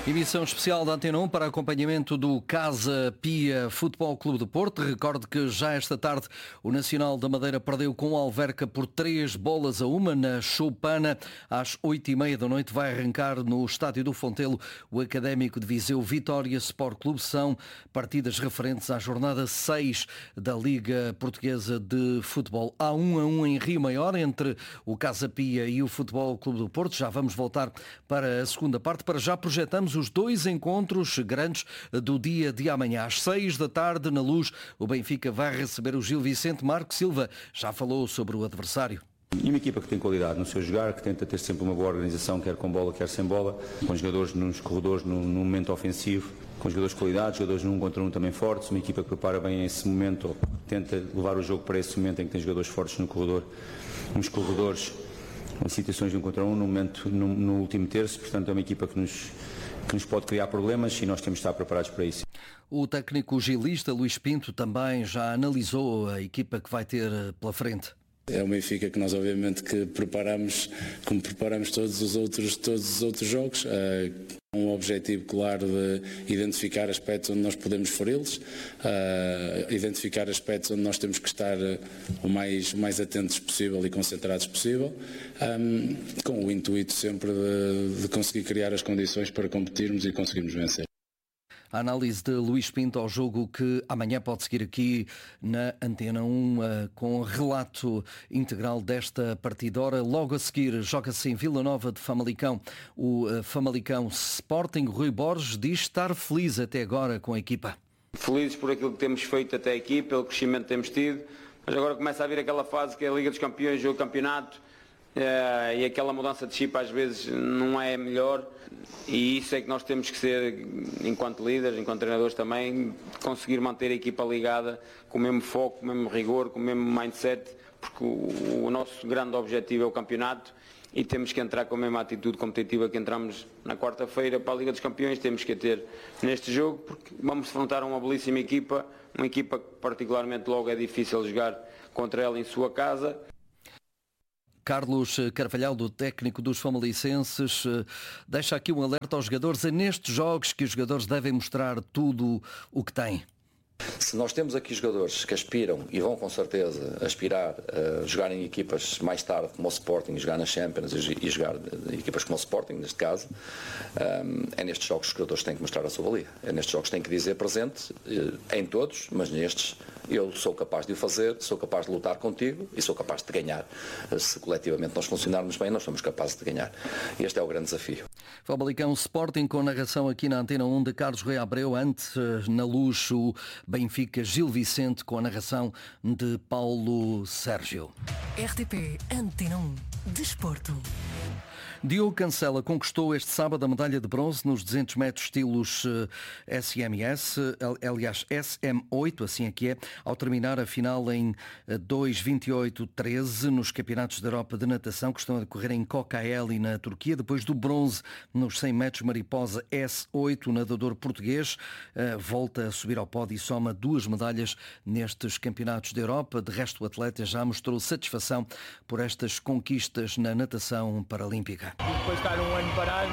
Emissão especial da Antena 1 para acompanhamento do Casa Pia Futebol Clube do Porto. Recorde que já esta tarde o Nacional da Madeira perdeu com o Alverca por 3-1 na Choupana. Às 8h30 da noite vai arrancar no Estádio do Fontelo o Académico de Viseu Vitória Sport Clube. São partidas referentes à jornada 6 da Liga Portuguesa de Futebol. Há 1-1 em Rio Maior entre o Casa Pia e o Futebol Clube do Porto. Já vamos voltar para a segunda parte. Para já projetamos os dois encontros grandes do dia de amanhã. Às 6 da tarde, na Luz, o Benfica vai receber o Gil Vicente. Marco Silva já falou sobre o adversário. E uma equipa que tem qualidade no seu jogar, que tenta ter sempre uma boa organização, quer com bola, quer sem bola, com jogadores nos corredores no momento ofensivo, com jogadores de qualidade, jogadores num contra um também fortes, uma equipa que prepara bem esse momento, tenta levar o jogo para esse momento em que tem jogadores fortes no corredor, uns corredores em situações de um contra um no último terço. Portanto é uma equipa que nos pode criar problemas e nós temos de estar preparados para isso. O técnico gilista Luís Pinto também já analisou a equipa que vai ter pela frente. É uma Benfica que nós obviamente que preparamos, como preparamos todos os outros jogos, com um objetivo claro de identificar aspectos onde nós podemos feri-los, identificar aspectos onde nós temos que estar o mais atentos possível e concentrados possível, com o intuito sempre de conseguir criar as condições para competirmos e conseguirmos vencer. A análise de Luís Pinto ao jogo que amanhã pode seguir aqui na Antena 1 com relato integral desta partida. Ora, logo a seguir joga-se em Vila Nova de Famalicão. O Famalicão Sporting. Rui Borges diz estar feliz até agora com a equipa. Felizes por aquilo que temos feito até aqui, pelo crescimento que temos tido, mas agora começa a vir aquela fase que é a Liga dos Campeões, o campeonato, e aquela mudança de chip às vezes não é melhor, e isso é que nós temos que ser, enquanto líderes, enquanto treinadores também, conseguir manter a equipa ligada com o mesmo foco, com o mesmo rigor, com o mesmo mindset, porque o nosso grande objetivo é o campeonato e temos que entrar com a mesma atitude competitiva que entramos na quarta-feira para a Liga dos Campeões. Temos que ter neste jogo, porque vamos enfrentar uma belíssima equipa, uma equipa que particularmente logo é difícil jogar contra ela em sua casa. Carlos Carvalhal, do técnico dos famalicenses, deixa aqui um alerta aos jogadores. É nestes jogos que os jogadores devem mostrar tudo o que têm. Se nós temos aqui jogadores que aspiram e vão com certeza aspirar a jogar em equipas mais tarde como o Sporting, jogar na Champions e jogar em equipas como o Sporting, neste caso, é nestes jogos que os jogadores têm que mostrar a sua valia. É nestes jogos que têm que dizer presente em todos, mas nestes eu sou capaz de o fazer, sou capaz de lutar contigo e sou capaz de ganhar. Se coletivamente nós funcionarmos bem, nós somos capazes de ganhar. Este é o grande desafio. Famalicão Sporting, com narração aqui na Antena 1 de Carlos Rui Abreu. Antes, na Luz, o Benfica Gil Vicente, com a narração de Paulo Sérgio. RTP Antena 1 Desporto. Diogo Cancela conquistou este sábado a medalha de bronze nos 200 metros estilos SMS, aliás SM8, assim é que é, ao terminar a final em 2:28:13 nos Campeonatos da Europa de Natação, que estão a decorrer em Kocaeli, na Turquia. Depois do bronze nos 100 metros mariposa S8, o nadador português volta a subir ao pódio e soma 2 medalhas nestes Campeonatos da Europa. De resto, o atleta já mostrou satisfação por estas conquistas na natação paralímpica. E depois de estar um ano parado,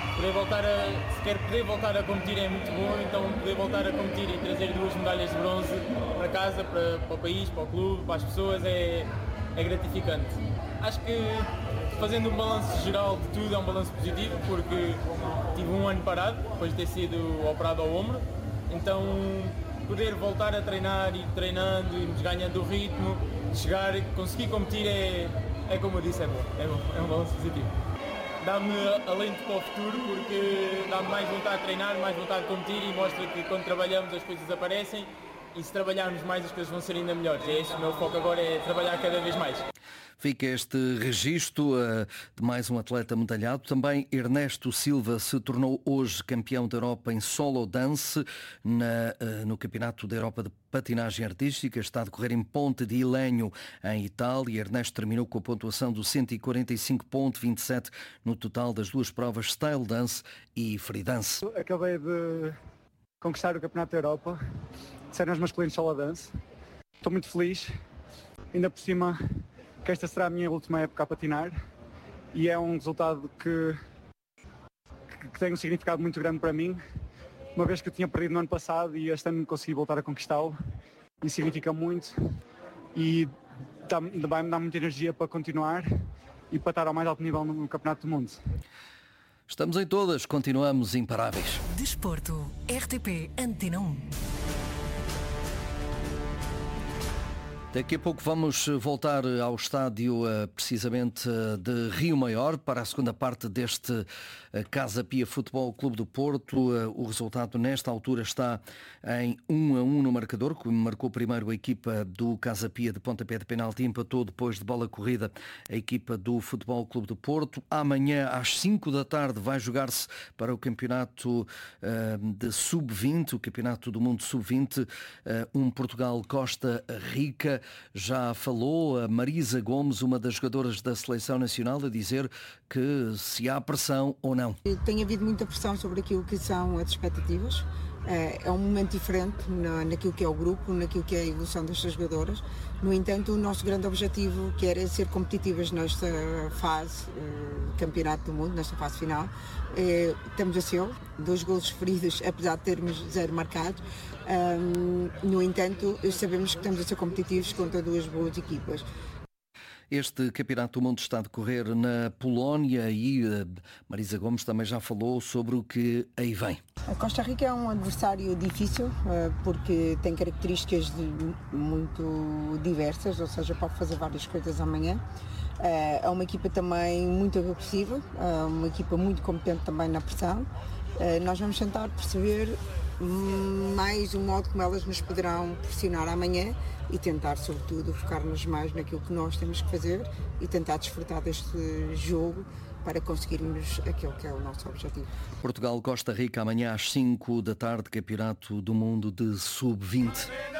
poder voltar a competir é muito bom, então poder voltar a competir e trazer 2 medalhas de bronze para casa, para o país, para o clube, para as pessoas, é gratificante. Acho que fazendo um balanço geral de tudo é um balanço positivo, porque tive um ano parado, depois de ter sido operado ao ombro, então poder voltar a treinar, ir treinando, irmos ganhando o ritmo, chegar, conseguir competir é como eu disse, é bom, é um balanço positivo. Dá-me alento para o futuro, porque dá-me mais vontade de treinar, mais vontade de competir e mostra que quando trabalhamos as coisas aparecem e se trabalharmos mais as coisas vão ser ainda melhores. É este o meu foco agora, é trabalhar cada vez mais. Fica este registro de mais um atleta medalhado. Também Ernesto Silva se tornou hoje campeão da Europa em solo dance no Campeonato da Europa de Patinagem Artística. Está a decorrer em Ponte di Legno, em Itália. Ernesto terminou com a pontuação do 145,27 no total das 2 provas Style Dance e Free Dance. Acabei de conquistar o Campeonato da Europa de séniores masculinos solo dance. Estou muito feliz. Ainda por cima, que esta será a minha última época a patinar e é um resultado que que tem um significado muito grande para mim, uma vez que eu tinha perdido no ano passado e este ano consegui voltar a conquistá-lo. Isso significa muito e vai-me dar muita energia para continuar e para estar ao mais alto nível no Campeonato do Mundo. Estamos em todas, continuamos imparáveis. Desporto, RTP Antena 1. Daqui a pouco vamos voltar ao estádio precisamente de Rio Maior para a segunda parte deste Casa Pia Futebol Clube do Porto. O resultado nesta altura está em 1-1 no marcador, que marcou primeiro a equipa do Casa Pia de pontapé de penalti, empatou depois de bola corrida a equipa do Futebol Clube do Porto. Amanhã às 5 da tarde vai jogar-se para o campeonato de Sub-20, o Campeonato do Mundo Sub-20, Portugal-Costa Rica. Já falou a Marisa Gomes, uma das jogadoras da Seleção Nacional, a dizer que se há pressão ou não. Tem havido muita pressão sobre aquilo que são as expectativas. É um momento diferente naquilo que é o grupo, naquilo que é a evolução destas jogadoras. No entanto, o nosso grande objetivo, que era ser competitivas nesta fase Campeonato do Mundo, nesta fase final, estamos a ser 2 golos sofridos, apesar de termos 0 marcados. No entanto, sabemos que estamos a ser competitivos contra 2 boas equipas. Este Campeonato do Mundo está a decorrer na Polónia e Marisa Gomes também já falou sobre o que aí vem. A Costa Rica é um adversário difícil porque tem características muito diversas, ou seja, pode fazer várias coisas amanhã. É uma equipa também muito agressiva, uma equipa muito competente também na pressão. Nós vamos tentar perceber mais o modo como elas nos poderão pressionar amanhã e tentar, sobretudo, focar-nos mais naquilo que nós temos que fazer e tentar desfrutar deste jogo para conseguirmos aquilo que é o nosso objetivo. Portugal-Costa Rica amanhã às 5 da tarde, Campeonato do Mundo de Sub-20.